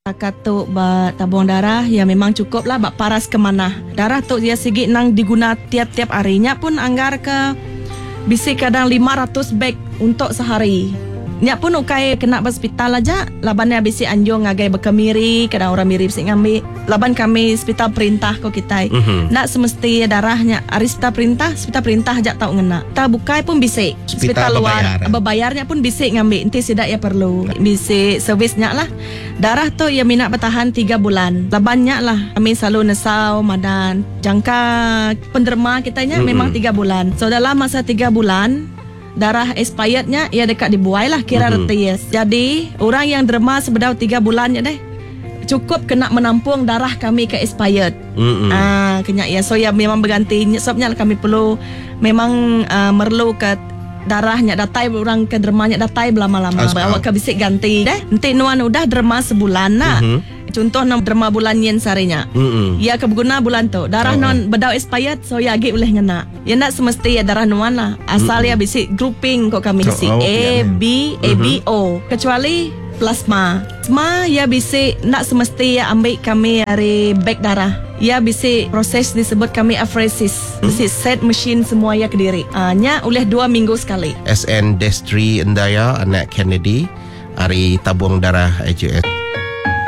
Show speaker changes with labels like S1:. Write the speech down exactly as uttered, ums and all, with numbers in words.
S1: Katuk ba tabung darah ya memang cukup lah bak paras kemana. Darah tu dia sigi nang diguna tiap-tiap harinya pun anggar ke bisi kadang lima ratus beg untuk sehari. Nya pun ukai kena hospital aja, labannya bisi anjung ngagai berkemiri, kadang orang mirip sing ngambil. Laban kami hospital perintah ko kita. Mm-hmm. Nak semesti darahnya ari hospital perintah, hospital perintah aja tau ngena. Ta bukai pun bisi. Hospital luar berbayarnya pun bisi ngambil. Enti sidak ya perlu. Bisi servisnya lah. Darah tu ya minat bertahan tiga bulan. Labannya lah kami selalu nesau madan. Jangka penderma kitanya mm-hmm. memang tiga bulan. So dalam masa tiga bulan darah expirednya ya dekat dibuai lah kira mm-hmm. reties. Jadi orang yang derma sebedau tiga bulannya deh cukup kena menampung darah kami ke expired. Mm-hmm. Ah, kena ya. So ya memang berganti. Sebabnya kami perlu memang uh, merlu ke darahnya datai orang ke dermanya datai lama-lama. Bawa ke bisik ganti deh. Nanti nuan udah derma sebulan nak. Mm-hmm. Contoh nam derma bulan yen sarinya. Mm-hmm. Ya kebeguna bulan tu. Darah oh, non bedau expired so ya agi boleh ngena. Ya nak semesti ya darah nuan lah. Asal mm-hmm. ya bisi grouping kok kami bisi oh, A, B, A, B, O. Kecuali plasma. Plasma ya bisi nak semesti ya ambil kami dari bag darah. Ya bisi proses disebut kami apheresis. Bisi set mesin semua ya ke diri. Hanya oleh dua minggu sekali.
S2: S N Destri Endaya, anak Kennedy, hari tabung darah A J S.